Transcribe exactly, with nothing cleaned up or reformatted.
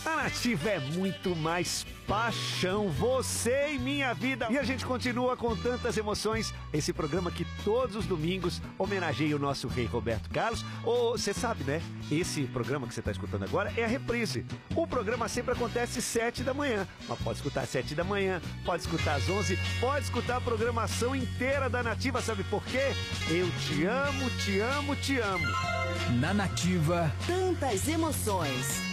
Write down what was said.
A Nativa é muito mais paixão, você e minha vida. E a gente continua com tantas emoções. Esse programa que todos os domingos homenageia o nosso rei Roberto Carlos. Ou você sabe, né? Esse programa que você está escutando agora é a reprise. O programa sempre acontece às sete da manhã. Mas pode escutar às sete da manhã, pode escutar às onze, pode escutar a programação inteira da Nativa. Sabe por quê? Eu te amo, te amo, te amo. Na Nativa, tantas emoções.